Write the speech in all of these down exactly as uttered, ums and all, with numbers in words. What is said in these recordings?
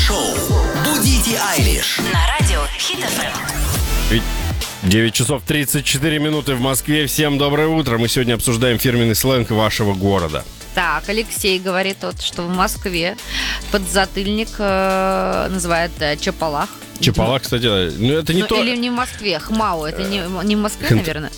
Шоу «Будите Айлиш» На радио Хит эф эм. девять часов тридцать четыре минуты в Москве. Всем доброе утро. Мы сегодня обсуждаем фирменный сленг вашего города. Так, Алексей говорит, вот, что в Москве подзатыльник э, называют э, чапалах. Чапалах, кстати, ну это не ну, то... Или не в Москве, хмау, это не, не в Москве, Хант- наверное.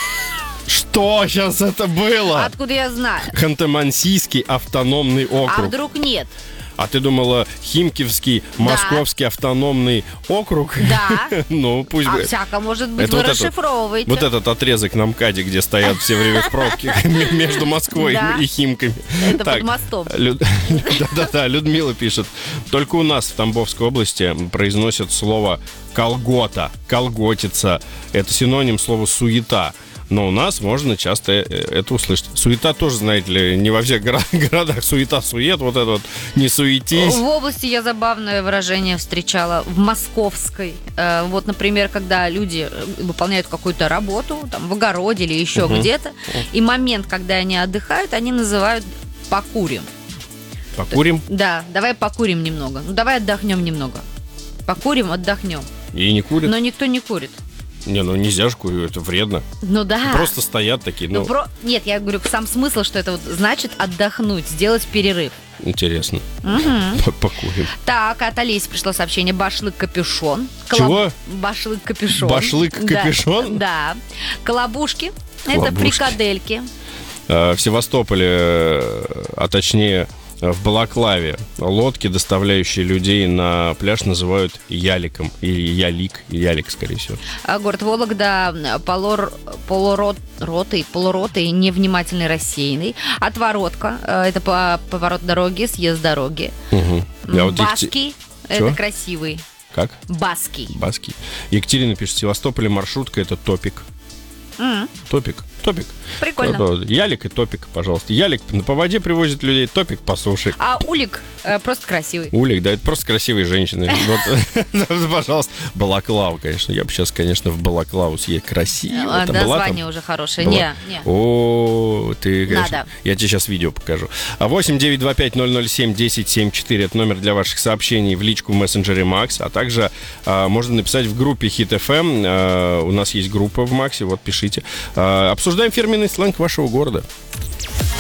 Что сейчас это было? Откуда я знаю? Ханты-Мансийский автономный А округ. вдруг нет? А ты думала, Химкивский Московский автономный округ? Да. Ну, пусть... А бы- всяко может быть, Это вы вот этот- расшифровываете. Вот этот отрезок на МКАДе, где стоят все время в пробке между Москвой Да. и Химками. Это Так, под мостом. Лю- Да-да-да, Людмила пишет. Только у нас в Тамбовской области произносят слово «колгота», «колготица». Это синоним слова «суета». Но у нас можно часто э, это услышать. Суета тоже, знаете ли, не во всех горо- городах. Суета-сует, вот это вот, не суетись. В области я забавное выражение встречала в московской. Э, Вот, например, когда люди э, выполняют какую-то работу там, в огороде или еще Мгм. где-то, и момент, когда они отдыхают, они называют «покурим». Покурим Да, давай покурим немного. Ну, давай отдохнем немного. Покурим, отдохнем. и не курят. Но никто не курит. Не, ну нельзя же курить, это вредно. Ну да. Просто стоят такие, Ну, ну, про... Нет, я говорю, сам смысл, что это вот значит отдохнуть, сделать перерыв. интересно. Мгм. П- Покурим. Так, от Олеси пришло сообщение. Башлык-капюшон. Чего? Башлык-капюшон. Башлык-капюшон? Да. да. Колобушки. Это Колобушки. фрикадельки. Э, В Севастополе, э, а точнее э, в Балаклаве, лодки, доставляющие людей на пляж, называют яликом. Или ялик, ялик, скорее всего. А, Город Вологда. Полор... Полуротый, полуротый, невнимательный, рассеянный. Отворотка. э, Это по- поворот дороги, съезд дороги. Мгм. Я вот Екте- Баски. Чего? Это красивый. Как? Баски. Баски. Екатерина пишет, в Севастополе маршрутка — это топик. М, Топик. Топик. Прикольно. Да-да, Ялик и топик, пожалуйста. Ялик по воде привозит людей, топик по суше. А улик э, просто красивый. Улик, да, это просто красивые женщины. Вот, пожалуйста. Балаклава, конечно. Я бы сейчас, конечно, в балаклаву съесть. Красиво. А, Это была там? Название уже хорошее. Была? Не, не. О, ты, конечно. Надо. Я тебе сейчас видео покажу. А восемь девятьсот двадцать пять ноль ноль семь десять семьдесят четыре это номер для ваших сообщений в личку в мессенджере Макс, а также а, можно написать в группе Хит эф эм. А, у нас есть группа в Максе, вот пишите. А, обсуждаем фирменный сленг вашего города.